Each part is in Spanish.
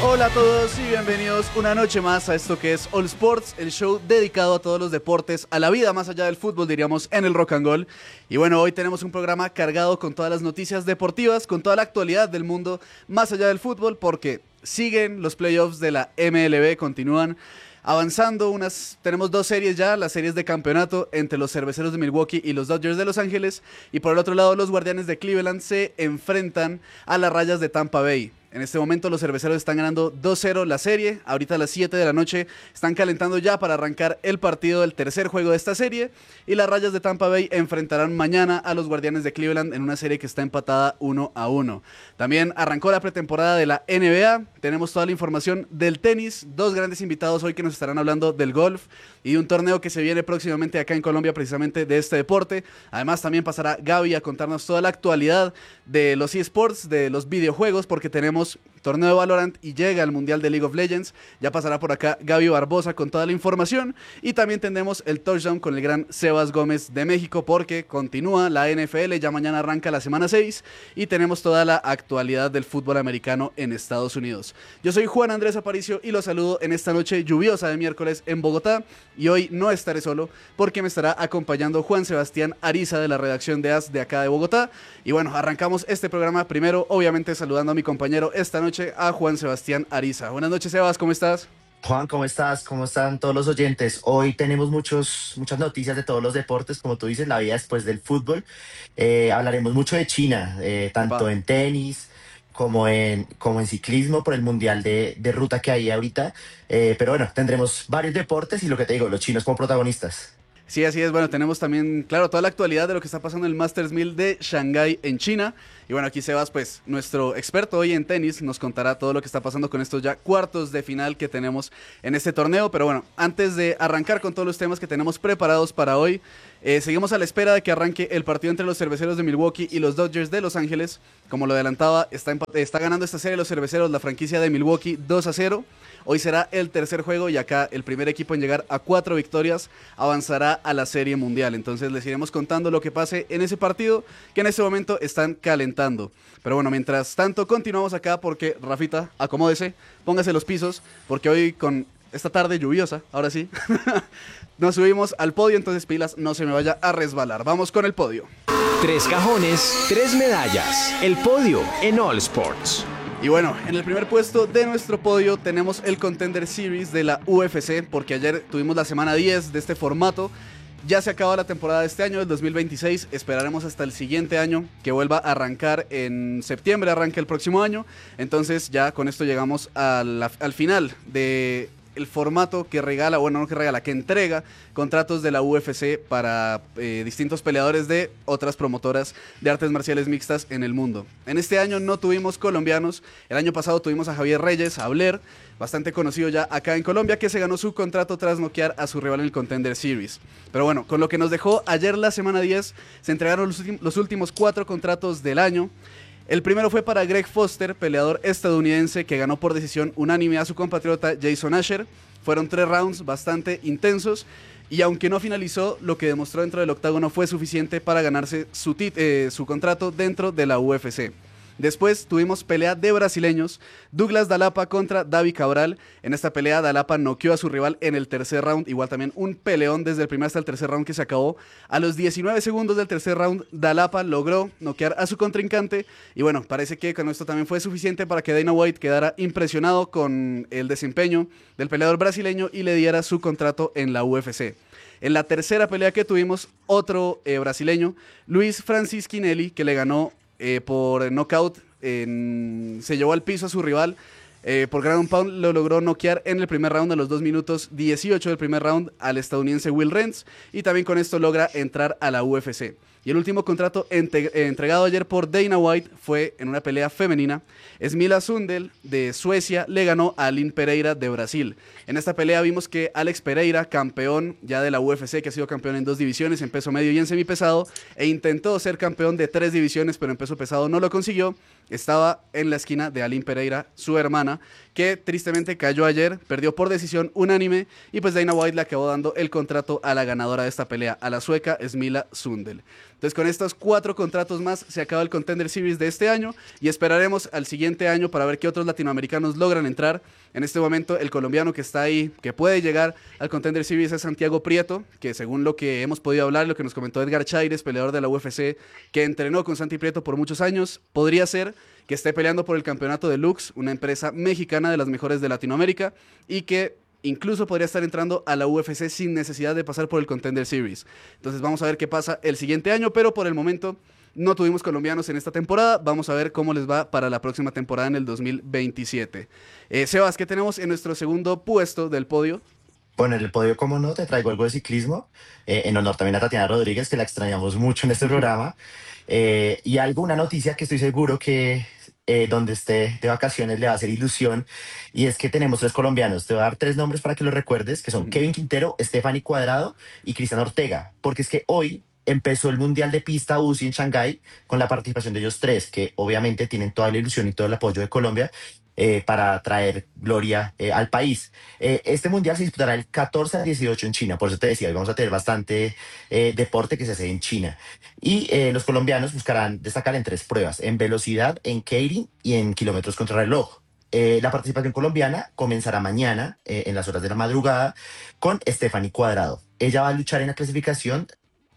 Hola a todos y bienvenidos una noche más a esto que es All Sports, el show dedicado a todos los deportes, a la vida más allá del fútbol, diríamos, en el rock and roll. Y bueno, hoy tenemos un programa cargado con todas las noticias deportivas, con toda la actualidad del mundo más allá del fútbol, porque siguen los playoffs de la MLB, continúan avanzando, tenemos dos series ya, las series de campeonato entre los Cerveceros de Milwaukee y los Dodgers de Los Ángeles, y por el otro lado los Guardianes de Cleveland se enfrentan a las Rayas de Tampa Bay. En este momento los Cerveceros están ganando 2-0 la serie, ahorita a las 7 de la noche están calentando ya para arrancar el partido del tercer juego de esta serie, y las Rayas de Tampa Bay enfrentarán mañana a los Guardianes de Cleveland en una serie que está empatada 1-1. También arrancó la pretemporada de la NBA, tenemos toda la información del tenis, dos grandes invitados hoy que nos estarán hablando del golf y de un torneo que se viene próximamente acá en Colombia precisamente de este deporte. Además también pasará Gaby a contarnos toda la actualidad de los eSports, de los videojuegos, porque tenemos torneo de Valorant y llega el Mundial de League of Legends. Ya pasará por acá Gaby Barbosa con toda la información, y también tendremos el touchdown con el gran Sebas Gómez de México, porque continúa la NFL, ya mañana arranca la semana 6 y tenemos toda la actualidad del fútbol americano en Estados Unidos. Yo soy Juan Andrés Aparicio y los saludo en esta noche lluviosa de miércoles en Bogotá, y hoy no estaré solo porque me estará acompañando Juan Sebastián Ariza de la redacción de AS de acá de Bogotá. Y bueno, arrancamos este programa primero obviamente saludando a mi compañero esta noche, a Juan Sebastián Ariza. Buenas noches, Sebas, ¿cómo estás? Juan, ¿cómo estás? ¿Cómo están todos los oyentes? Hoy tenemos muchas noticias de todos los deportes, como tú dices, la vida después del fútbol. Hablaremos mucho de China, Epa. tanto en tenis como en ciclismo por el mundial de ruta que hay ahorita. Pero bueno, tendremos varios deportes y lo que te digo, los chinos como protagonistas. Sí, así es. Bueno, tenemos también, claro, toda la actualidad de lo que está pasando en el Masters 1000 de Shanghái en China. Y bueno, aquí Sebas, pues, nuestro experto hoy en tenis, nos contará todo lo que está pasando con estos ya cuartos de final que tenemos en este torneo. Pero bueno, antes de arrancar con todos los temas que tenemos preparados para hoy, seguimos a la espera de que arranque el partido entre los Cerveceros de Milwaukee y los Dodgers de Los Ángeles. Como lo adelantaba, está ganando esta serie los Cerveceros, la franquicia de Milwaukee, 2-0. Hoy será el tercer juego y acá el primer equipo en llegar a 4 victorias avanzará a la Serie Mundial. Entonces les iremos contando lo que pase en ese partido, que en este momento están calentando. Pero bueno, mientras tanto continuamos acá porque, Rafita, acomódese, póngase los pisos, porque hoy con esta tarde lluviosa, ahora sí, nos subimos al podio, entonces pilas, no se me vaya a resbalar. Vamos con el podio. Tres cajones, tres medallas. El podio en All Sports. Y bueno, en el primer puesto de nuestro podio tenemos el Contender Series de la UFC, porque ayer tuvimos la semana 10 de este formato. Ya se acaba la temporada de este año, del 2026, esperaremos hasta el siguiente año, que vuelva a arrancar en septiembre, arranque el próximo año. Entonces ya con esto llegamos al final de el formato que regala, bueno, no que regala, que entrega contratos de la UFC para distintos peleadores de otras promotoras de artes marciales mixtas en el mundo. En este año no tuvimos colombianos, el año pasado tuvimos a Javier Reyes, a Blair, bastante conocido ya acá en Colombia, que se ganó su contrato tras noquear a su rival en el Contender Series. Pero bueno, con lo que nos dejó ayer la semana 10, se entregaron los últimos 4 contratos del año. El primero fue para Greg Foster, peleador estadounidense que ganó por decisión unánime a su compatriota Jason Asher. Fueron 3 rounds bastante intensos y aunque no finalizó, lo que demostró dentro del octágono fue suficiente para ganarse su contrato dentro de la UFC. Después tuvimos pelea de brasileños, Douglas Dalapa contra Davi Cabral. En esta pelea Dalapa noqueó a su rival en el tercer round, igual también un peleón desde el primer hasta el tercer round que se acabó. A los 19 segundos del tercer round, Dalapa logró noquear a su contrincante y bueno, parece que con esto también fue suficiente para que Dana White quedara impresionado con el desempeño del peleador brasileño y le diera su contrato en la UFC. En la tercera pelea que tuvimos, otro brasileño, Luis Francis Kinelli, que le ganó por knockout, se llevó al piso a su rival. Por ground pound lo logró noquear en el primer round a los 2 minutos 18 del primer round al estadounidense Will Renz, y también con esto logra entrar a la UFC. Y el último contrato entregado ayer por Dana White fue en una pelea femenina. Smila Sundel de Suecia le ganó a Aline Pereira de Brasil. En esta pelea vimos que Alex Pereira, campeón ya de la UFC, que ha sido campeón en 2 divisiones, en peso medio y en semipesado, e intentó ser campeón de 3 divisiones, pero en peso pesado no lo consiguió. Estaba en la esquina de Aline Pereira, su hermana, que tristemente cayó ayer, perdió por decisión unánime y pues Dana White le acabó dando el contrato a la ganadora de esta pelea, a la sueca Smila Sundel. Entonces con estos 4 contratos más se acaba el Contender Series de este año y esperaremos al siguiente año para ver qué otros latinoamericanos logran entrar. En este momento el colombiano que está ahí, que puede llegar al Contender Series es Santiago Prieto, que según lo que hemos podido hablar, lo que nos comentó Edgar Chaires, peleador de la UFC, que entrenó con Santi Prieto por muchos años, podría ser que esté peleando por el campeonato de Lux, una empresa mexicana de las mejores de Latinoamérica, y que incluso podría estar entrando a la UFC sin necesidad de pasar por el Contender Series. Entonces vamos a ver qué pasa el siguiente año, pero por el momento no tuvimos colombianos en esta temporada. Vamos a ver cómo les va para la próxima temporada en el 2027. Sebas, ¿qué tenemos en nuestro segundo puesto del podio? Bueno, en el podio, como no, te traigo algo de ciclismo, en honor también a Tatiana Rodríguez, que la extrañamos mucho en este programa, y una noticia que estoy seguro que donde esté de vacaciones le va a hacer ilusión, y es que tenemos 3 colombianos. Te voy a dar 3 nombres para que los recuerdes, que son Kevin Quintero, Stephanie Cuadrado y Cristian Ortega, porque es que hoy empezó el Mundial de Pista UCI en Shanghái con la participación de ellos 3, que obviamente tienen toda la ilusión y todo el apoyo de Colombia para traer gloria al país. Este mundial se disputará el 14 al 18 en China, por eso te decía, hoy vamos a tener bastante deporte que se hace en China. Y los colombianos buscarán destacar en 3 pruebas, en velocidad, en keirin y en kilómetros contra reloj. La participación colombiana comenzará mañana en las horas de la madrugada con Stephanie Cuadrado. Ella va a luchar en la clasificación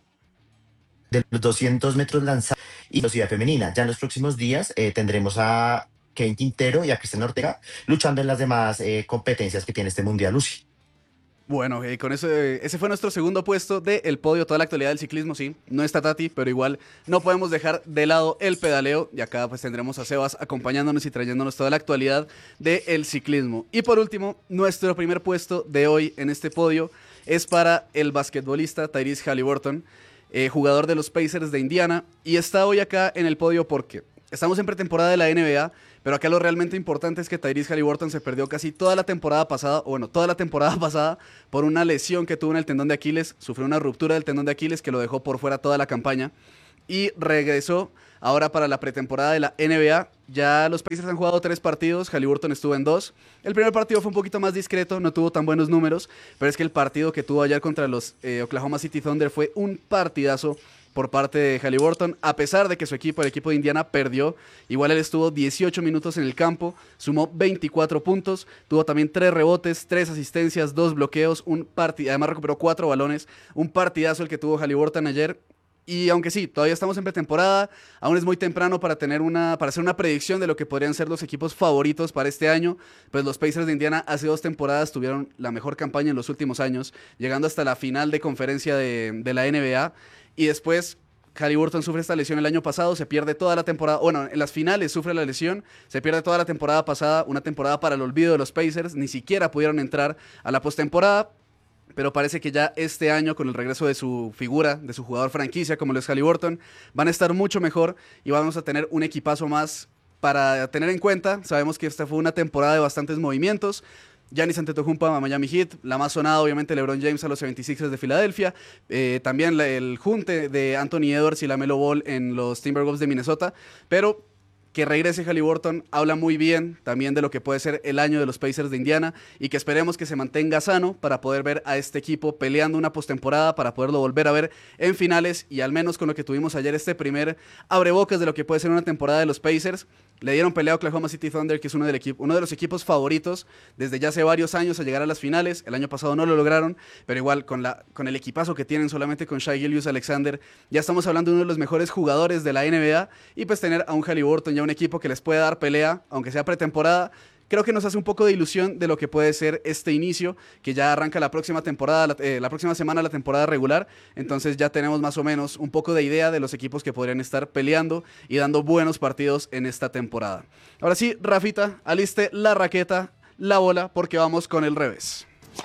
de los 200 metros lanzados y velocidad femenina. Ya en los próximos días tendremos a Kevin Quintero y a Cristian Ortega luchando en las demás competencias que tiene este Mundial UCI. Bueno, con eso, ese fue nuestro segundo puesto del podio, toda la actualidad del ciclismo, sí. No está Tati, pero igual no podemos dejar de lado el pedaleo. Y acá pues tendremos a Sebas acompañándonos y trayéndonos toda la actualidad del ciclismo. Y por último, nuestro primer puesto de hoy en este podio es para el basquetbolista Tyrese Haliburton, jugador de los Pacers de Indiana. Y está hoy acá en el podio porque estamos en pretemporada de la NBA, pero acá lo realmente importante es que Tyrese Haliburton se perdió casi toda la temporada pasada, o bueno, toda la temporada pasada, por una lesión que tuvo en el tendón de Aquiles. Sufrió una ruptura del tendón de Aquiles que lo dejó por fuera toda la campaña. Y regresó ahora para la pretemporada de la NBA. Ya los Pacers han jugado 3 partidos, Haliburton estuvo en 2. El primer partido fue un poquito más discreto, no tuvo tan buenos números, pero es que el partido que tuvo ayer contra los Oklahoma City Thunder fue un partidazo por parte de Haliburton, a pesar de que su equipo, el equipo de Indiana, perdió. Igual él estuvo 18 minutos en el campo, sumó 24 puntos, tuvo también 3 rebotes, 3 asistencias, 2 bloqueos, además recuperó 4 balones, un partidazo el que tuvo Haliburton ayer. Y aunque sí, todavía estamos en pretemporada, aún es muy temprano para hacer una predicción de lo que podrían ser los equipos favoritos para este año. Pues los Pacers de Indiana hace 2 temporadas tuvieron la mejor campaña en los últimos años, llegando hasta la final de conferencia de la NBA. Y después Haliburton sufre esta lesión el año pasado, se pierde toda la temporada, bueno, en las finales sufre la lesión, se pierde toda la temporada pasada, una temporada para el olvido de los Pacers, ni siquiera pudieron entrar a la postemporada. Pero parece que ya este año, con el regreso de su figura, de su jugador franquicia, como lo es Haliburton, van a estar mucho mejor y vamos a tener un equipazo más para tener en cuenta. Sabemos que esta fue una temporada de bastantes movimientos. Giannis Antetokounmpo a Miami Heat, la más sonada obviamente LeBron James a los 76ers de Filadelfia, también el junte de Anthony Edwards y LaMelo Ball en los Timberwolves de Minnesota, pero que regrese Haliburton habla muy bien también de lo que puede ser el año de los Pacers de Indiana y que esperemos que se mantenga sano para poder ver a este equipo peleando una postemporada, para poderlo volver a ver en finales y al menos con lo que tuvimos ayer, este primer abrebocas de lo que puede ser una temporada de los Pacers. Le dieron pelea a Oklahoma City Thunder, que es uno de los equipos favoritos desde ya hace varios años a llegar a las finales. El año pasado no lo lograron, pero igual con el equipazo que tienen solamente con Shai Gilgeous-Alexander, ya estamos hablando de uno de los mejores jugadores de la NBA y pues tener a un Haliburton ya un equipo que les puede dar pelea, aunque sea pretemporada, creo que nos hace un poco de ilusión de lo que puede ser este inicio, que ya arranca la próxima temporada, la próxima semana la temporada regular. Entonces ya tenemos más o menos un poco de idea de los equipos que podrían estar peleando y dando buenos partidos en esta temporada. Ahora sí, Rafita, aliste la raqueta, la bola, porque vamos con el revés.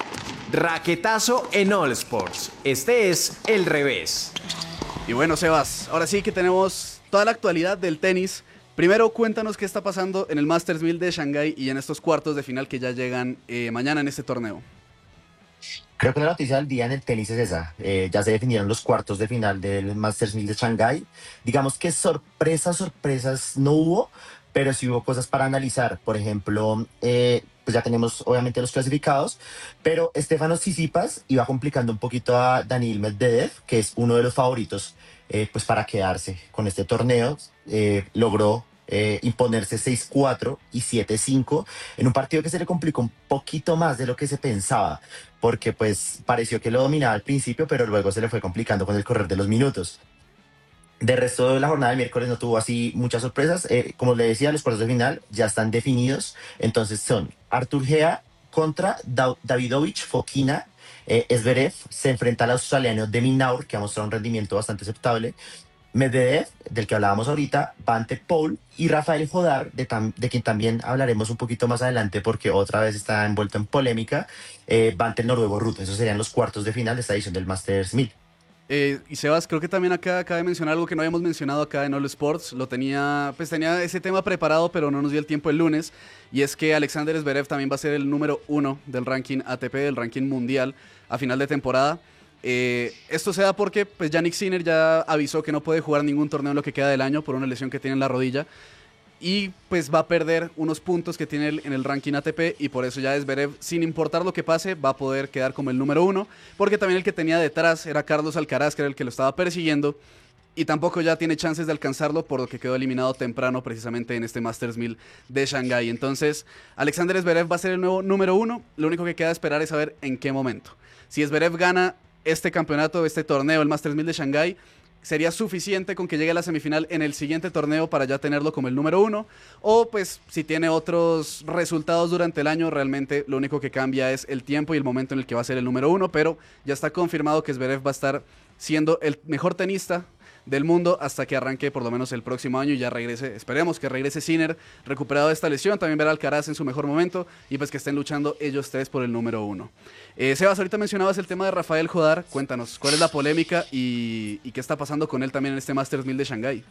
Raquetazo en All Sports. Este es el revés. Y bueno, Sebas, ahora sí que tenemos toda la actualidad del tenis. Primero, cuéntanos qué está pasando en el Masters 1000 de Shanghái y en estos cuartos de final que ya llegan mañana en este torneo. Creo que la noticia del día en el tenis es esa. Ya se definieron los cuartos de final del Masters 1000 de Shanghái. Digamos que sorpresas no hubo, pero sí hubo cosas para analizar. Por ejemplo, pues ya tenemos obviamente los clasificados, pero Stefanos Tsitsipas iba complicando un poquito a Daniil Medvedev, que es uno de los favoritos pues para quedarse con este torneo. Logró imponerse 6-4 y 7-5 en un partido que se le complicó un poquito más de lo que se pensaba, porque pues pareció que lo dominaba al principio, pero luego se le fue complicando con el correr de los minutos. De resto de la jornada del miércoles no tuvo así muchas sorpresas. Como le decía, los cuartos de final ya están definidos. Entonces son Artur Gea contra Davidovich Fokina. Zverev se enfrenta al australiano Demi Naur, que ha mostrado un rendimiento bastante aceptable. Medvedev, del que hablábamos ahorita, va ante Paul y Rafael Jodar, de quien también hablaremos un poquito más adelante porque otra vez está envuelto en polémica, va ante el noruego Ruth. Esos serían los cuartos de final de esta edición del Masters 1000. Y Sebas, creo que también acá cabe mencionar algo que no habíamos mencionado acá en All Sports. Tenía ese tema preparado, pero no nos dio el tiempo el lunes. Y es que Alexander Zverev también va a ser el número 1 del ranking ATP, del ranking mundial, a final de temporada. Esto se da porque pues, Jannik Sinner ya avisó que no puede jugar ningún torneo en lo que queda del año por una lesión que tiene en la rodilla. Y pues va a perder unos puntos que tiene en el ranking ATP y por eso ya Zverev, sin importar lo que pase, va a poder quedar como el número 1, porque también el que tenía detrás era Carlos Alcaraz, que era el que lo estaba persiguiendo, y tampoco ya tiene chances de alcanzarlo, por lo que quedó eliminado temprano precisamente en este Masters 1000 de Shanghái. Entonces, Alexander Zverev va a ser el nuevo número 1, lo único que queda esperar es saber en qué momento. Si Zverev gana este campeonato, este torneo, el Masters 1000 de Shanghái, sería suficiente con que llegue a la semifinal en el siguiente torneo para ya tenerlo como el número 1, o pues si tiene otros resultados durante el año, realmente lo único que cambia es el tiempo y el momento en el que va a ser el número 1, pero ya está confirmado que Zverev va a estar siendo el mejor tenista del mundo hasta que arranque por lo menos el próximo año y ya regrese, esperemos que regrese Sinner recuperado de esta lesión, también ver a Alcaraz en su mejor momento y pues que estén luchando ellos tres por el número 1. Sebas, ahorita mencionabas el tema de Rafael Jodar, cuéntanos, ¿cuál es la polémica y qué está pasando con él también en este Masters 1000 de Shanghái?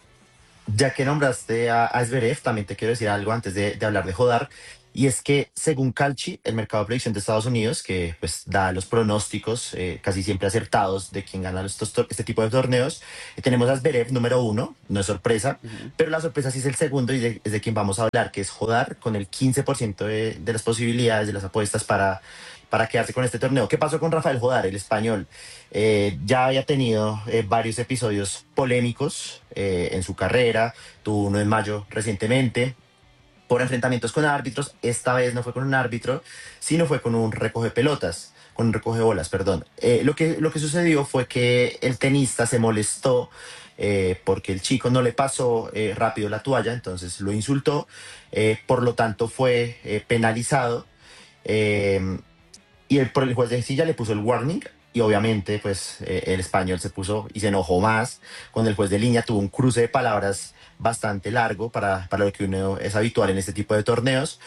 Ya que nombraste a Zverev, también te quiero decir algo antes de hablar de Jodar, y es que según Calci, el mercado de predicción de Estados Unidos, que pues da los pronósticos casi siempre acertados de quién gana este tipo de torneos, tenemos a Zverev número 1, no es sorpresa, pero la sorpresa sí es el segundo y es de quien vamos a hablar, que es Jodar, con el 15% de las posibilidades de las apuestas para quedarse con este torneo. ¿Qué pasó con Rafael Jodar, el español? Ya había tenido varios episodios polémicos en su carrera, tuvo uno en mayo recientemente, por enfrentamientos con árbitros. Esta vez no fue con un árbitro, sino fue con un recoge pelotas, con un recoge bolas, perdón. Lo que sucedió fue que el tenista se molestó porque el chico no le pasó rápido la toalla, entonces lo insultó, por lo tanto fue penalizado. eh, por el juez de silla le puso el warning y obviamente pues el español se puso y se enojó más con el juez de línea, tuvo un cruce de palabras bastante largo para lo que uno es habitual en este tipo de torneos.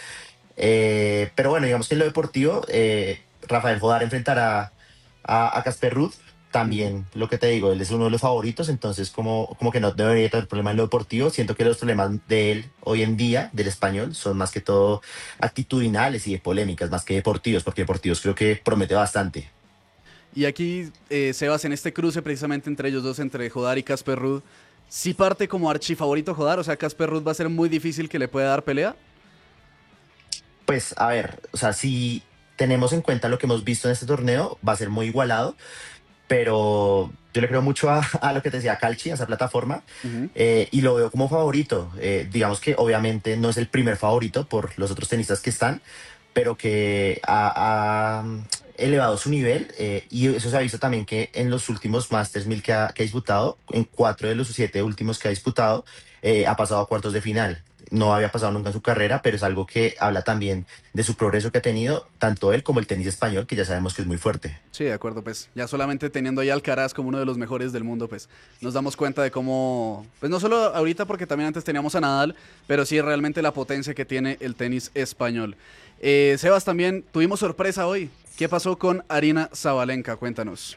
Pero bueno, digamos que en lo deportivo, Rafael Jodar enfrentará a Casper Ruud. También lo que te digo, él es uno de los favoritos, entonces como que no debería tener problema en lo deportivo. Siento que los problemas de él hoy en día, del español, son más que todo actitudinales y de polémicas, más que deportivos, porque deportivos creo que promete bastante. Y aquí, Sebas, en este cruce precisamente entre ellos dos, entre Jodar y Casper Ruud, sí parte como archifavorito Jodar, o sea, Casper Ruud va a ser muy difícil que le pueda dar pelea. Pues a ver, o sea, si tenemos en cuenta lo que hemos visto en este torneo, va a ser muy igualado, pero yo le creo mucho a lo que te decía Calchi, a esa plataforma, Ujú. y lo veo como favorito. Digamos que obviamente no es el primer favorito por los otros tenistas que están, pero que ha elevado su nivel, y eso se ha visto también que en los últimos Masters 1000 que ha disputado, en 4 de los 7 últimos que ha disputado, ha pasado a cuartos de final. No había pasado nunca en su carrera, pero es algo que habla también de su progreso que ha tenido, tanto él como el tenis español, que ya sabemos que es muy fuerte. Sí, de acuerdo, pues ya solamente teniendo ahí a Alcaraz como uno de los mejores del mundo, pues nos damos cuenta de cómo, pues no solo ahorita porque también antes teníamos a Nadal, pero sí realmente la potencia que tiene el tenis español. Sebas, también tuvimos sorpresa hoy. ¿Qué pasó con Aryna Sabalenka? Cuéntanos.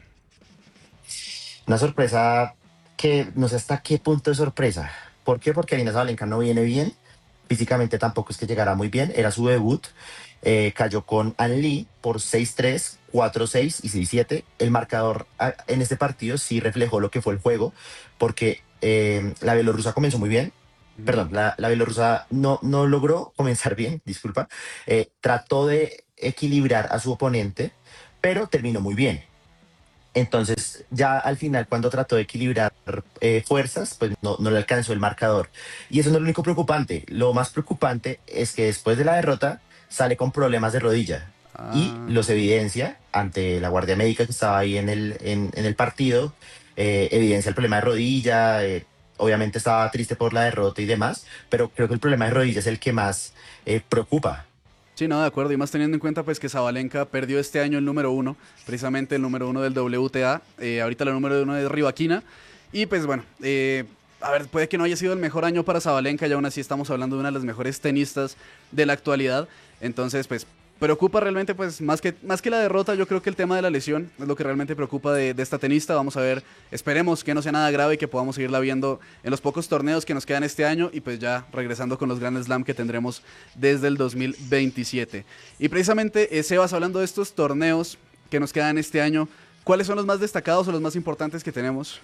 Una sorpresa que no sé hasta qué punto de sorpresa. ¿Por qué? Porque Aryna Sabalenka no viene bien. Físicamente tampoco es que llegara muy bien. Era su debut. Cayó con Ann Lee por 6-3, 4-6 y 6-7. El marcador en este partido sí reflejó lo que fue el juego, porque la bielorrusa comenzó muy bien. perdón, la bielorrusa no logró comenzar bien, disculpa. Trató de equilibrar a su oponente, pero terminó muy bien. Entonces, ya al final, cuando trató de equilibrar fuerzas, pues no le alcanzó el marcador. Y eso no es lo único preocupante. Lo más preocupante es que después de la derrota sale con problemas de rodilla y Ah. los evidencia ante la guardia médica que estaba ahí en el partido. Evidencia el problema de rodilla. Obviamente estaba triste por la derrota y demás, pero creo que el problema de rodilla es el que más preocupa. Sí, no, de acuerdo. Y más teniendo en cuenta pues que Sabalenka perdió este año el número uno, precisamente el número uno del WTA. Ahorita la número uno es Rivaquina. Y pues bueno, a ver, puede que no haya sido el mejor año para Sabalenka y aún así estamos hablando de una de las mejores tenistas de la actualidad. Entonces, pues preocupa realmente, pues más que la derrota, yo creo que el tema de la lesión es lo que realmente preocupa de esta tenista. Vamos a ver, esperemos que no sea nada grave y que podamos seguirla viendo en los pocos torneos que nos quedan este año y pues ya regresando con los Grand Slam que tendremos desde el 2027. Y precisamente, Sebas, hablando de estos torneos que nos quedan este año, ¿cuáles son los más destacados o los más importantes que tenemos?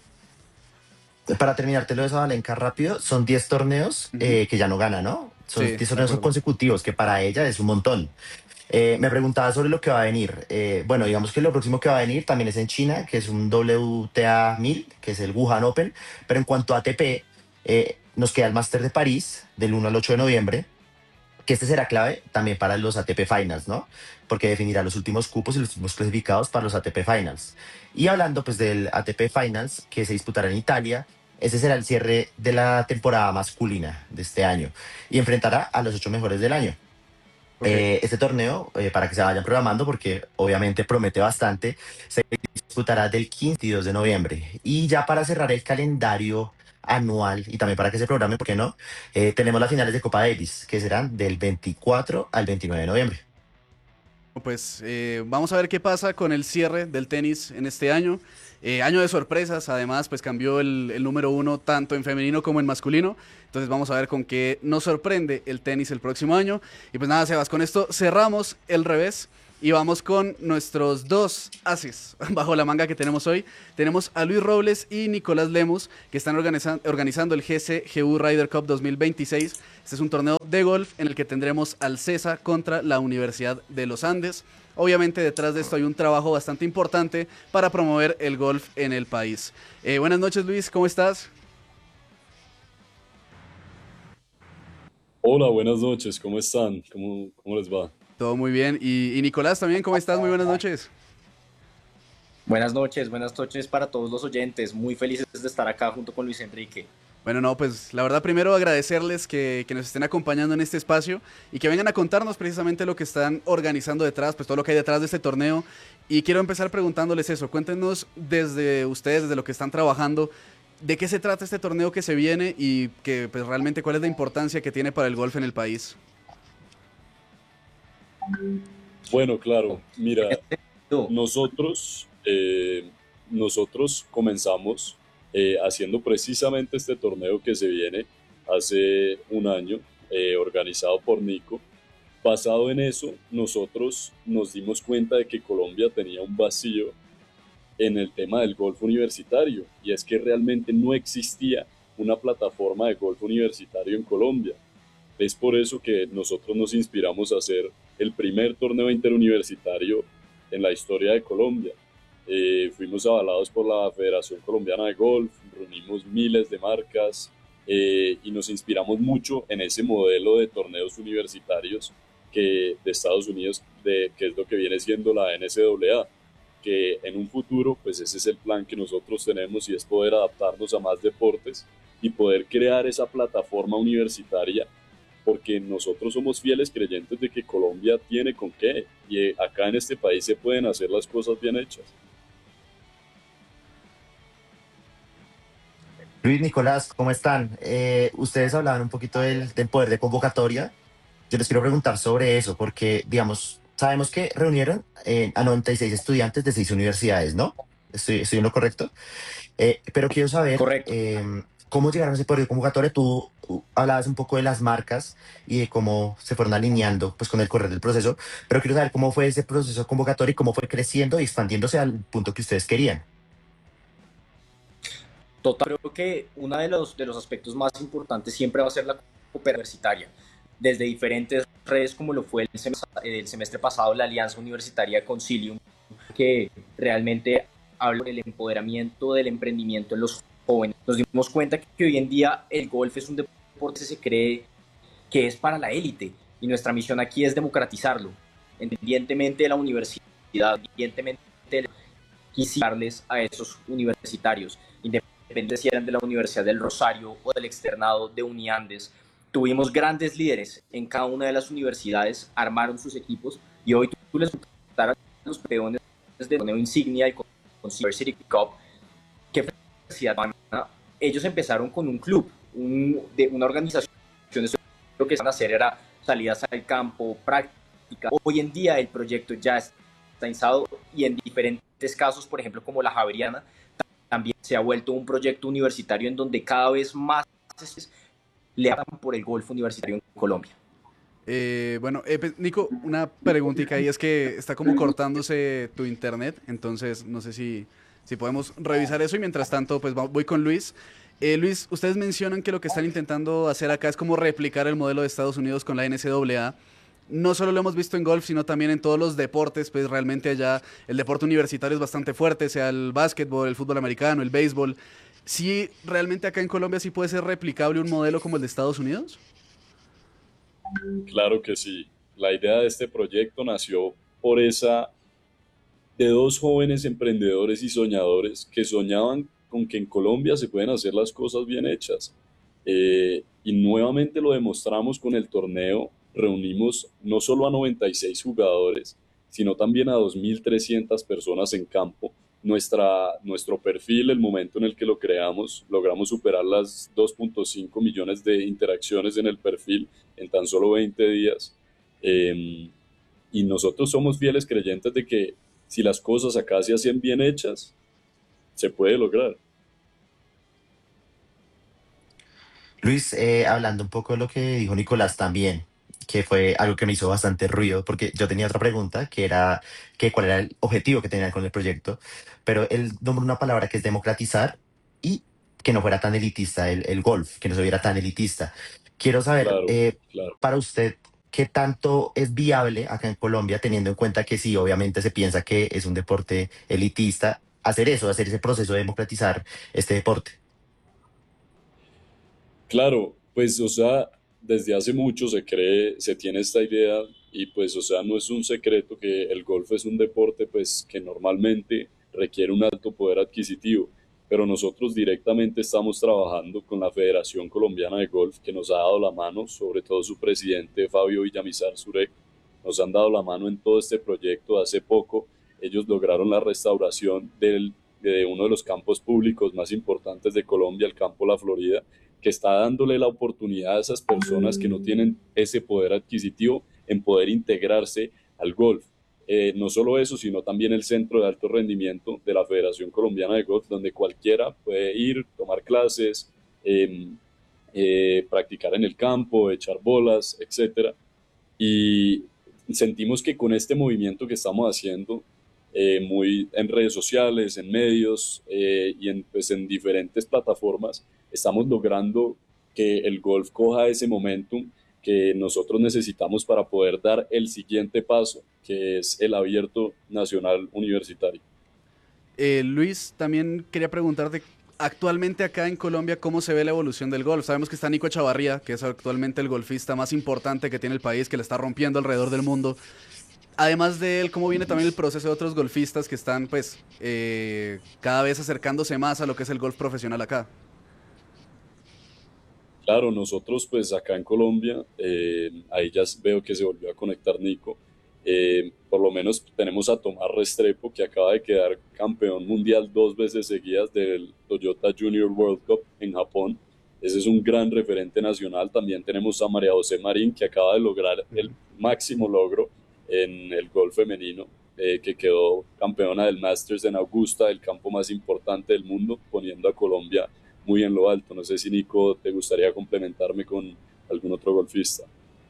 Para terminártelo de Sabalenka rápido, son 10 torneos Ujú. que ya no gana, ¿no? Sí, Son 10 de torneos acuerdo. consecutivos, que para ella es un montón. Me preguntaba sobre lo que va a venir. Bueno, digamos que lo próximo que va a venir también es en China, que es un WTA 1000, que es el Wuhan Open. Pero en cuanto a ATP, nos queda el Master de París del 1 al 8 de noviembre, que este será clave también para los ATP Finals, ¿no? Porque definirá los últimos cupos y los últimos clasificados para los ATP Finals. Y hablando pues del ATP Finals que se disputará en Italia, ese será el cierre de la temporada masculina de este año y enfrentará a los 8 mejores del año. Ok. Este torneo, para que se vayan programando, porque obviamente promete bastante, se disputará del 15 y 2 de noviembre. Y ya para cerrar el calendario anual y también para que se programe, ¿por qué no? Tenemos las finales de Copa Davis, que serán del 24 al 29 de noviembre. Pues vamos a ver qué pasa con el cierre del tenis en este año. Año de sorpresas, además, pues cambió el número uno tanto en femenino como en masculino. Entonces vamos a ver con qué nos sorprende el tenis el próximo año. Y pues nada, Sebas, con esto cerramos el revés y vamos con nuestros dos ases bajo la manga que tenemos hoy. Tenemos a Luis Robles y Nicolás Lemus, que están organizando el GC/GU Ryder Cup 2026. Este es un torneo de golf en el que tendremos al CESA contra la Universidad de los Andes. Obviamente detrás de esto hay un trabajo bastante importante para promover el golf en el país. Buenas noches, Luis, ¿cómo estás? Hola, buenas noches, ¿cómo están? ¿Cómo les va? Todo muy bien. Y Nicolás también, ¿cómo estás? Muy buenas noches. Buenas noches para todos los oyentes. Muy felices de estar acá junto con Luis Enrique. Bueno, no, pues la verdad primero agradecerles que nos estén acompañando en este espacio y que vengan a contarnos precisamente lo que están organizando detrás, pues todo lo que hay detrás de este torneo. Y quiero empezar preguntándoles eso, cuéntenos desde ustedes, desde lo que están trabajando, de qué se trata este torneo que se viene y que pues realmente cuál es la importancia que tiene para el golf en el país. Bueno, claro, En mira, este sentido, nosotros, eh, nosotros comenzamos haciendo precisamente este torneo que se viene hace un año, organizado por Nico. Basado en eso, nosotros nos dimos cuenta de que Colombia tenía un vacío en el tema del golf universitario, y es que realmente no existía una plataforma de golf universitario en Colombia. Es por eso que nosotros nos inspiramos a hacer el primer torneo interuniversitario en la historia de Colombia. Fuimos avalados por la Federación Colombiana de Golf, reunimos miles de marcas y nos inspiramos mucho en ese modelo de torneos universitarios de Estados Unidos, que es lo que viene siendo la NCAA, que en un futuro, pues ese es el plan que nosotros tenemos, y es poder adaptarnos a más deportes y poder crear esa plataforma universitaria, porque nosotros somos fieles creyentes de que Colombia tiene con qué, y acá en este país se pueden hacer las cosas bien hechas. Luis, Nicolás, ¿cómo están? Ustedes hablaban un poquito del poder de convocatoria. Yo les quiero preguntar sobre eso, porque, digamos, sabemos que reunieron a 96 estudiantes de 6 universidades, ¿no? Estoy en lo correcto. Pero quiero saber correcto. cómo llegaron a ese poder de convocatoria. Tú hablabas un poco de las marcas y de cómo se fueron alineando pues, con el correr del proceso, pero quiero saber cómo fue ese proceso de convocatoria y cómo fue creciendo y expandiéndose al punto que ustedes querían. Total, creo que uno de los aspectos más importantes siempre va a ser la cooperación universitaria. Desde diferentes redes, como lo fue el semestre pasado, la Alianza Universitaria Concilium, que realmente habla del empoderamiento, del emprendimiento en los jóvenes. Nos dimos cuenta que hoy en día el golf es un deporte que se cree que es para la élite y nuestra misión aquí es democratizarlo, independientemente de la universidad, independientemente de quisiarles a esos universitarios, independientemente si eran de la Universidad del Rosario o del externado de Uniandes. Tuvimos grandes líderes en cada una de las universidades, armaron sus equipos y hoy tú les preguntarás a los peones del torneo insignia y con University Cup, ¿qué universidad van a? Ellos empezaron con un club, de una organización. Lo que van a hacer era salidas al campo, práctica. Hoy en día el proyecto ya está instalado y en diferentes casos, por ejemplo, como la Javeriana, también se ha vuelto un proyecto universitario en donde cada vez más le hablan por el golf universitario en Colombia. Bueno, pues, Nico, una preguntita ahí es que está como cortándose tu internet, entonces no sé si podemos revisar eso y mientras tanto pues voy con Luis. Luis, ustedes mencionan que lo que están intentando hacer acá es como replicar el modelo de Estados Unidos con la NCAA. No solo lo hemos visto en golf, sino también en todos los deportes, pues realmente allá el deporte universitario es bastante fuerte, sea el básquetbol, el fútbol americano, el béisbol. ¿Sí realmente acá en Colombia sí puede ser replicable un modelo como el de Estados Unidos? Claro que sí. La idea de este proyecto nació por esa de dos jóvenes emprendedores y soñadores que soñaban con que en Colombia se pueden hacer las cosas bien hechas. Y nuevamente lo demostramos con el torneo. Reunimos no solo a 96 jugadores, sino también a 2.300 personas en campo. Nuestro perfil, el momento en el que lo creamos, logramos superar las 2.5 millones de interacciones en el perfil en tan solo 20 días. Eh, y nosotros somos fieles creyentes de que si las cosas acá se hacen bien hechas, se puede lograr. Luis, hablando un poco de lo que dijo Nicolás también, que fue algo que me hizo bastante ruido, porque yo tenía otra pregunta, que era que cuál era el objetivo que tenían con el proyecto, pero él nombró una palabra que es democratizar y que no fuera tan elitista el golf, que no se viera tan elitista. Quiero saber, Claro, claro. para usted, ¿qué tanto es viable acá en Colombia, teniendo en cuenta que sí, obviamente se piensa que es un deporte elitista, hacer eso, hacer ese proceso de democratizar este deporte? Claro, pues, o sea, desde hace mucho se tiene esta idea y pues, o sea, no es un secreto que el golf es un deporte, pues, que normalmente requiere un alto poder adquisitivo, pero nosotros directamente estamos trabajando con la Federación Colombiana de Golf, que nos ha dado la mano, sobre todo su presidente Fabio Villamizar Zurek, nos han dado la mano en todo este proyecto. Hace poco ellos lograron la restauración de uno de los campos públicos más importantes de Colombia, el campo La Florida, que está dándole la oportunidad a esas personas que no tienen ese poder adquisitivo en poder integrarse al golf. No solo eso, sino también el Centro de Alto Rendimiento de la Federación Colombiana de Golf, donde cualquiera puede ir, tomar clases, practicar en el campo, echar bolas, etcétera. Y sentimos que con este movimiento que estamos haciendo, muy en redes sociales, en medios y pues, en diferentes plataformas, estamos logrando que el golf coja ese momentum que nosotros necesitamos para poder dar el siguiente paso, que es el abierto nacional universitario. Luis, también quería preguntarte, actualmente acá en Colombia, ¿cómo se ve la evolución del golf? Sabemos que está Nico Chavarría, que es actualmente el golfista más importante que tiene el país, que le está rompiendo alrededor del mundo. Además de él, ¿cómo viene también el proceso de otros golfistas que están, pues, cada vez acercándose más a lo que es el golf profesional acá? Claro, nosotros pues acá en Colombia, ahí ya veo que se volvió a conectar Nico. Por lo menos tenemos a Tomás Restrepo, que acaba de quedar campeón mundial 2 veces seguidas del Toyota Junior World Cup en Japón. Ese es un gran referente nacional. También tenemos a María José Marín, que acaba de lograr el máximo logro en el golf femenino, que quedó campeona del Masters en Augusta, el campo más importante del mundo, poniendo a Colombia muy en lo alto. No sé si, Nico, te gustaría complementarme con algún otro golfista.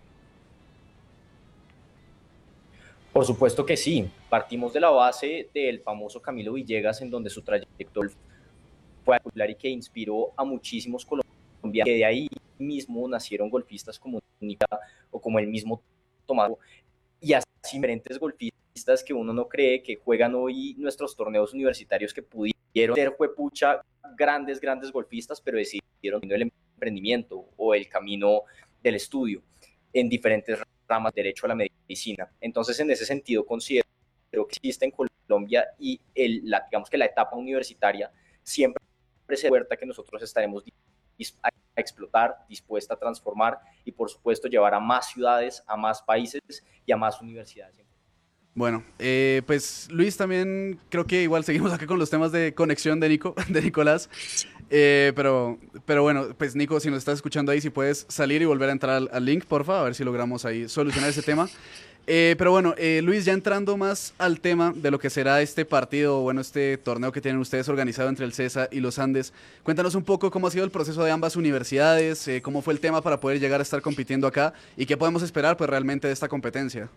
Por supuesto que sí. Partimos de la base del famoso Camilo Villegas, en donde su trayectoria fue popular y que inspiró a muchísimos colombianos, que de ahí mismo nacieron golfistas como Nica o como el mismo Tomás, y así diferentes golfistas que uno no cree que juegan hoy nuestros torneos universitarios, que pudieron ser juepucha grandes golfistas, pero decidieron el emprendimiento o el camino del estudio en diferentes ramas, derecho a la medicina. Entonces, en ese sentido, considero que existe en Colombia y digamos que la etapa universitaria siempre es una puerta que nosotros estaremos a explotar, dispuesta a transformar y, por supuesto, llevar a más ciudades, a más países y a más universidades. Bueno, pues Luis, también creo que igual seguimos acá con los temas de conexión de Nicolás. Pero bueno, pues Nico, si nos estás escuchando ahí, si puedes salir y volver a entrar al link, porfa, a ver si logramos ahí solucionar ese tema. Pero bueno, Luis, ya entrando más al tema de lo que será este partido, bueno, este torneo que tienen ustedes organizado entre el CESA y los Andes, cuéntanos un poco cómo ha sido el proceso de ambas universidades, cómo fue el tema para poder llegar a estar compitiendo acá y qué podemos esperar pues realmente de esta competencia.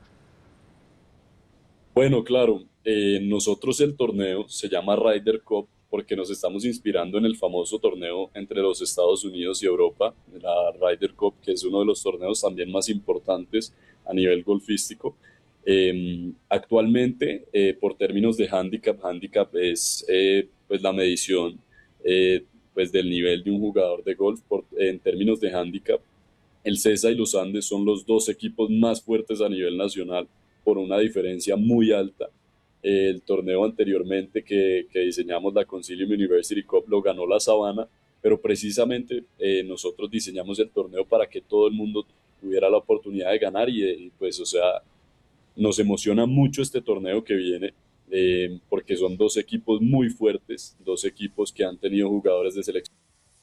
Bueno, claro, nosotros el torneo se llama Ryder Cup porque nos estamos inspirando en el famoso torneo entre los Estados Unidos y Europa, la Ryder Cup, que es uno de los torneos también más importantes a nivel golfístico. Actualmente, por términos de handicap es pues la medición pues del nivel de un jugador de golf en términos de handicap. El CESA y los Andes son los dos equipos más fuertes a nivel nacional por una diferencia muy alta. El torneo anteriormente que diseñamos, la Consilium University Cup, lo ganó la Sabana, pero precisamente nosotros diseñamos el torneo para que todo el mundo tuviera la oportunidad de ganar y pues, o sea, nos emociona mucho este torneo que viene porque son dos equipos muy fuertes, dos equipos que han tenido jugadores de selección.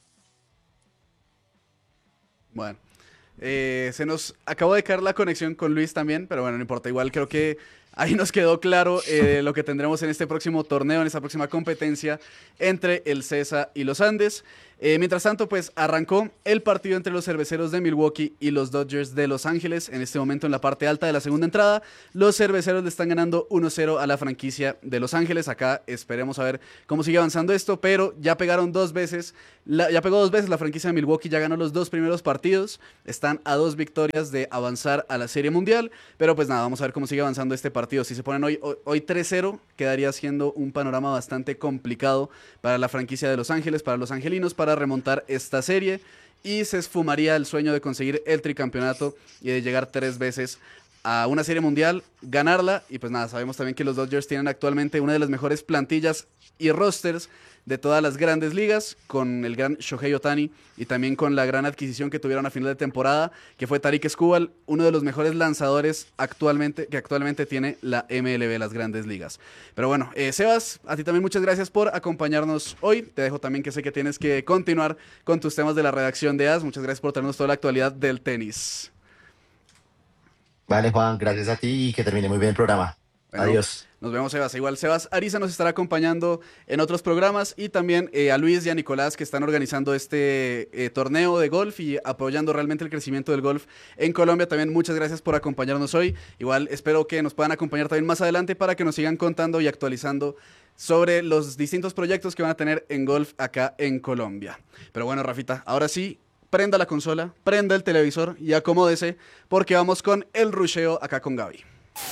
Bueno. Se nos acabó de caer la conexión con Luis también, pero bueno, no importa, igual creo que ahí nos quedó claro lo que tendremos en este próximo torneo, en esta próxima competencia entre el CESA y los Andes. Mientras tanto, pues arrancó el partido entre los Cerveceros de Milwaukee y los Dodgers de Los Ángeles. En este momento, en la parte alta de la segunda entrada, los Cerveceros le están ganando 1-0 a la franquicia de Los Ángeles. Acá esperemos a ver cómo sigue avanzando esto, pero ya pegaron dos veces, ya pegó dos veces la franquicia de Milwaukee, ya ganó los dos primeros partidos, están a 2 victorias de avanzar a la Serie Mundial, pero pues nada, vamos a ver cómo sigue avanzando este partido. Si se ponen hoy 3-0, quedaría siendo un panorama bastante complicado para la franquicia de Los Ángeles, para los angelinos, para remontar esta serie, y se esfumaría el sueño de conseguir el tricampeonato y de llegar 3 veces a una Serie Mundial, ganarla. Y pues nada, sabemos también que los Dodgers tienen actualmente una de las mejores plantillas y rosters de todas las grandes ligas, con el gran Shohei Ohtani y también con la gran adquisición que tuvieron a final de temporada, que fue Tarik Skubal, uno de los mejores lanzadores que actualmente tiene la MLB, las grandes ligas. Pero bueno, Sebas, a ti también muchas gracias por acompañarnos hoy. Te dejo también, que sé que tienes que continuar con tus temas de la redacción de AS. Muchas gracias por traernos toda la actualidad del tenis. Vale, Juan, gracias a ti y que termine muy bien el programa. Bueno, Adiós. Nos vemos, Sebas. Igual Sebas Ariza nos estará acompañando en otros programas, y también a Luis y a Nicolás, que están organizando este torneo de golf y apoyando realmente el crecimiento del golf en Colombia. También muchas gracias por acompañarnos hoy. Igual espero que nos puedan acompañar también más adelante para que nos sigan contando y actualizando sobre los distintos proyectos que van a tener en golf acá en Colombia. Pero bueno, Rafita, ahora sí, prenda la consola, prenda el televisor y acomódese, porque vamos con el rusheo acá con Gaby.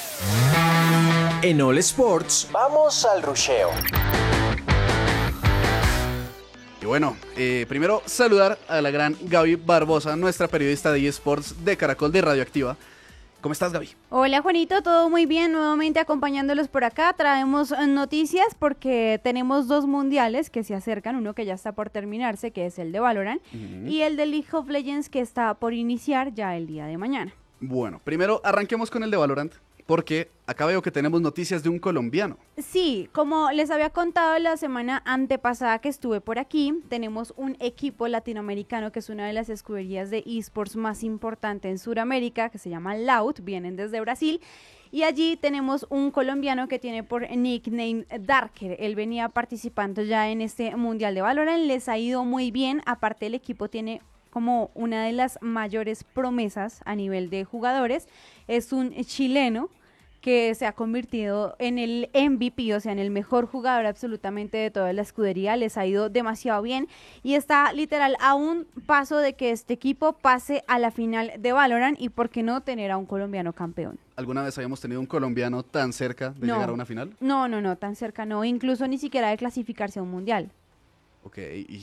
En All Sports, vamos al rusheo. Y bueno, primero saludar a la gran Gaby Barbosa, nuestra periodista de eSports de Caracol de Radioactiva. ¿Cómo estás, Gaby? Hola, Juanito, todo muy bien, nuevamente acompañándolos por acá. Traemos noticias porque tenemos 2 mundiales que se acercan, uno que ya está por terminarse, que es el de Valorant, y el de League of Legends, que está por iniciar ya el día de mañana. Bueno, primero arranquemos con el de Valorant, porque acá veo que tenemos noticias de un colombiano. Sí, como les había contado la semana antepasada que estuve por aquí, tenemos un equipo latinoamericano que es una de las escuderías de eSports más importante en Sudamérica, que se llama Loud, vienen desde Brasil, y allí tenemos un colombiano que tiene por nickname Darker. Él venía participando ya en este Mundial de Valorant, les ha ido muy bien, aparte el equipo tiene como una de las mayores promesas a nivel de jugadores, es un chileno que se ha convertido en el MVP, o sea, en el mejor jugador absolutamente de toda la escudería, les ha ido demasiado bien y está literal a un paso de que este equipo pase a la final de Valorant y por qué no tener a un colombiano campeón. ¿Alguna vez habíamos tenido un colombiano tan cerca de llegar a una final? No, tan cerca no, incluso ni siquiera de clasificarse a un mundial. Ok,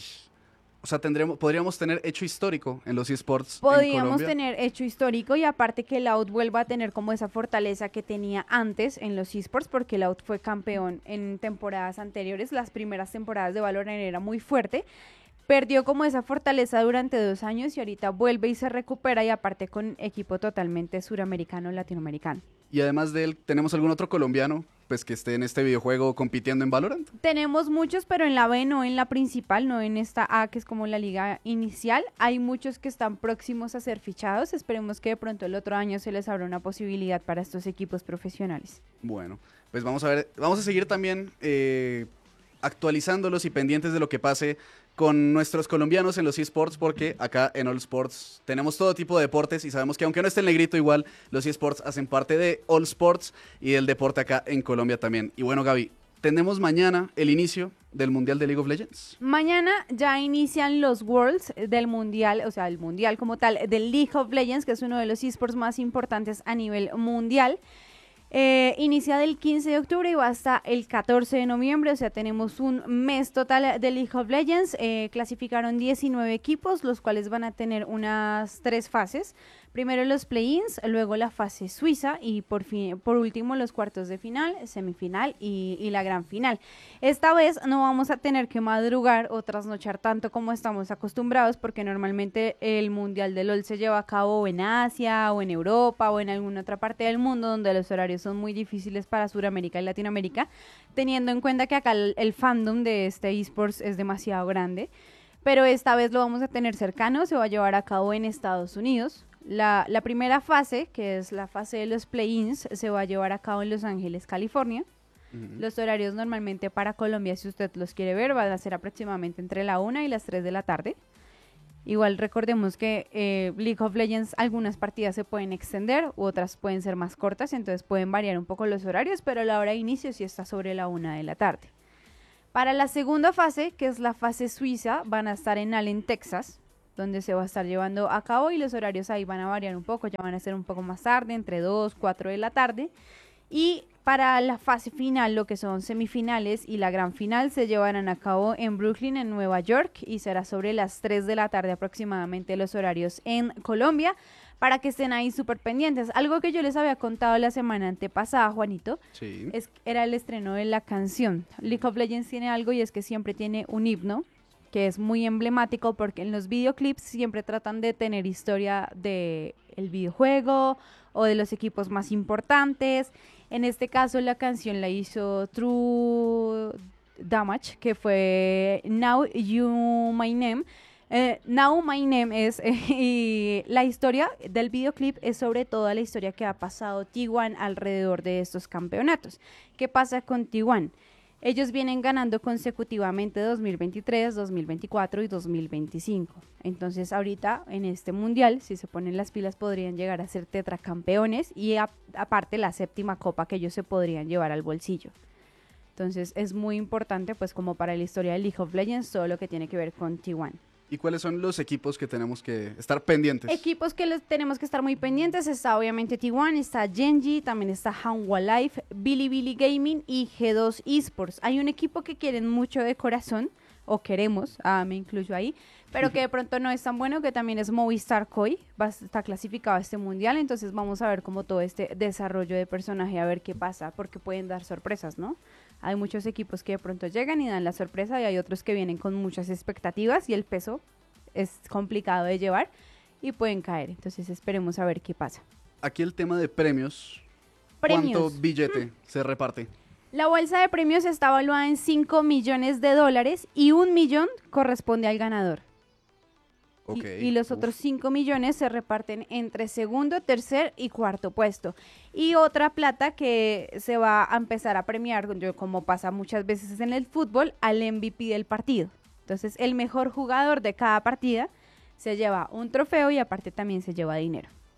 o sea, podríamos tener hecho histórico en los eSports en Podríamos Colombia. tener hecho histórico y aparte que Loud vuelva a tener como esa fortaleza que tenía antes en los eSports, porque Loud fue campeón en temporadas anteriores, las primeras temporadas de Valorant era muy fuerte, perdió como esa fortaleza durante 2 años y ahorita vuelve y se recupera y aparte con equipo totalmente suramericano, latinoamericano. Y además de él, ¿tenemos algún otro colombiano pues que esté en este videojuego compitiendo en Valorant? Tenemos muchos, pero en la B, no en la principal, no en esta A, que es como la liga inicial. Hay muchos que están próximos a ser fichados. Esperemos que de pronto el otro año se les abra una posibilidad para estos equipos profesionales. Bueno, pues vamos a ver, vamos a seguir también actualizándolos y pendientes de lo que pase con nuestros colombianos en los eSports, porque acá en All Sports tenemos todo tipo de deportes y sabemos que aunque no esté el negrito igual, los eSports hacen parte de All Sports y del deporte acá en Colombia también. Y bueno, Gaby, tenemos mañana el inicio del Mundial de League of Legends. Mañana ya inician los Worlds del Mundial, o sea, el Mundial como tal, del League of Legends, que es uno de los eSports más importantes a nivel mundial. Inicia del 15 de octubre y va hasta el 14 de noviembre, o sea, tenemos un mes total de League of Legends. Clasificaron 19 equipos, los cuales van a tener unas 3 fases. Primero los play-ins, luego la fase suiza y por último los cuartos de final, semifinal y la gran final. Esta vez no vamos a tener que madrugar o trasnochar tanto como estamos acostumbrados, porque normalmente el Mundial de LoL se lleva a cabo en Asia o en Europa o en alguna otra parte del mundo donde los horarios son muy difíciles para Sudamérica y Latinoamérica, teniendo en cuenta que acá el fandom de este eSports es demasiado grande. Pero esta vez lo vamos a tener cercano, se va a llevar a cabo en Estados Unidos. La primera fase, que es la fase de los play-ins, se va a llevar a cabo en Los Ángeles, California. Los horarios normalmente para Colombia, si usted los quiere ver, van a ser aproximadamente entre la 1 y las 3 de la tarde. Igual recordemos que League of Legends, algunas partidas se pueden extender, u otras pueden ser más cortas, entonces pueden variar un poco los horarios, pero la hora de inicio sí está sobre la 1 de la tarde. Para la segunda fase, que es la fase suiza, van a estar en Allen, Texas, donde se va a estar llevando a cabo y los horarios ahí van a variar un poco, ya van a ser un poco más tarde, entre 2, 4 de la tarde. Y para la fase final, lo que son semifinales y la gran final, se llevarán a cabo en Brooklyn, en Nueva York, y será sobre las 3 de la tarde aproximadamente los horarios en Colombia, para que estén ahí súper pendientes. Algo que yo les había contado la semana antepasada, Juanito, Sí. era el estreno de la canción. League of Legends tiene algo y es que siempre tiene un himno, que es muy emblemático porque en los videoclips siempre tratan de tener historia del videojuego o de los equipos más importantes. En este caso la canción la hizo True Damage, que fue Now You My Name. Now My Name es, y la historia del videoclip es sobre toda la historia que ha pasado T1 alrededor de estos campeonatos. ¿Qué pasa con T1? Ellos vienen ganando consecutivamente 2023, 2024 y 2025. Entonces ahorita en este mundial, si se ponen las pilas, podrían llegar a ser tetracampeones y aparte la 7ª copa que ellos se podrían llevar al bolsillo. Entonces es muy importante pues como para la historia de League of Legends todo lo que tiene que ver con T1. ¿Y cuáles son los equipos que tenemos que estar pendientes? Equipos que tenemos que estar muy pendientes, está obviamente T1, está Genji, también está Hanwha Life, Bilibili Gaming y G2 Esports. Hay un equipo que quieren mucho de corazón, o queremos, me incluyo ahí, pero que de pronto no es tan bueno, que también es Movistar Koi, está clasificado a este mundial, entonces vamos a ver como todo este desarrollo de personaje, a ver qué pasa, porque pueden dar sorpresas, ¿no? Hay muchos equipos que de pronto llegan y dan la sorpresa y hay otros que vienen con muchas expectativas y el peso es complicado de llevar y pueden caer, entonces esperemos a ver qué pasa. Aquí el tema de premios. ¿Cuánto billete se reparte? La bolsa de premios está evaluada en $5 millones y $1 millón corresponde al ganador. Okay. Y los otros 5 millones se reparten entre segundo, tercer y cuarto puesto. Y otra plata que se va a empezar a premiar, como pasa muchas veces en el fútbol, al MVP del partido. Entonces, el mejor jugador de cada partida se lleva un trofeo y aparte también se lleva dinero.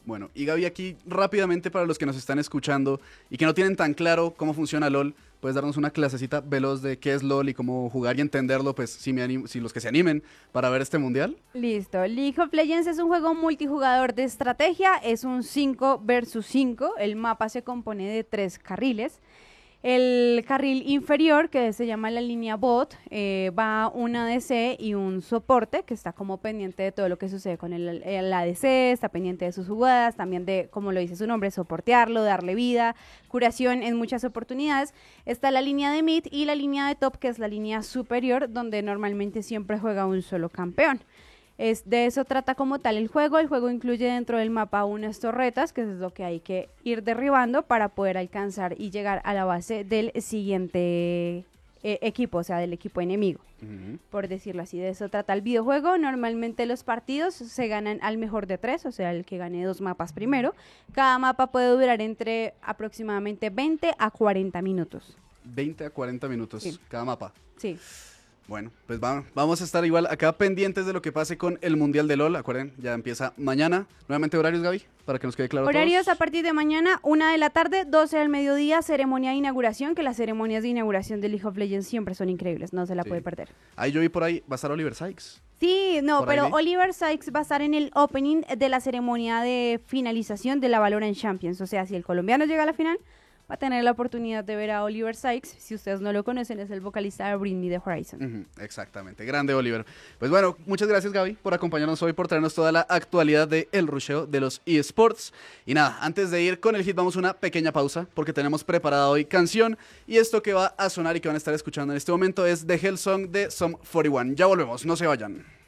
Bueno, y Gaby, aquí rápidamente para los que nos están escuchando y que no tienen tan claro cómo funciona LOL, puedes darnos una clasecita veloz de qué es LOL y cómo jugar y entenderlo, pues si los que se animen para ver este mundial. Listo. League of Legends es un juego multijugador de estrategia, es un 5 versus 5. El mapa se compone de 3 carriles. El carril inferior, que se llama la línea bot, va un ADC y un soporte que está como pendiente de todo lo que sucede con el ADC, está pendiente de sus jugadas, también de, como lo dice su nombre, soportearlo, darle vida, curación en muchas oportunidades. Está la línea de mid y la línea de top, que es la línea superior, donde normalmente siempre juega un solo campeón. De eso trata como tal el juego. El juego incluye dentro del mapa unas torretas, que es lo que hay que ir derribando para poder alcanzar y llegar a la base del siguiente equipo, o sea, del equipo enemigo, por decirlo así. De eso trata el videojuego. Normalmente los partidos se ganan al mejor de 3, o sea, el que gane 2 mapas primero. Cada mapa puede durar entre aproximadamente 20 a 40 minutos. 20 a 40 minutos Sí. cada mapa. Sí. Bueno, pues vamos a estar igual acá pendientes de lo que pase con el Mundial de LOL. Acuerden, ya empieza mañana. Nuevamente horarios, Gaby, para que nos quede claro a Horarios todos. a partir de mañana, 1 de la tarde, 12 del mediodía, ceremonia de inauguración, que las ceremonias de inauguración de League of Legends siempre son increíbles, no se la Sí. puede perder. Ahí yo vi por ahí, va a estar Oliver Sykes. Sí, no, Por ahí pero vi. Oliver Sykes va a estar en el opening de la ceremonia de finalización de la Valorant Champions. O sea, si el colombiano llega a la final, va a tener la oportunidad de ver a Oliver Sykes. Si ustedes no lo conocen, es el vocalista de Bring Me The Horizon. Ujú, exactamente, grande Oliver. Pues bueno, muchas gracias Gaby por acompañarnos hoy, por traernos toda la actualidad de el rusheo de los eSports. Y nada, antes de ir con el hit vamos a una pequeña pausa porque tenemos preparada hoy canción y esto que va a sonar y que van a estar escuchando en este momento es The Hell Song de Sum 41. Ya volvemos, no se vayan.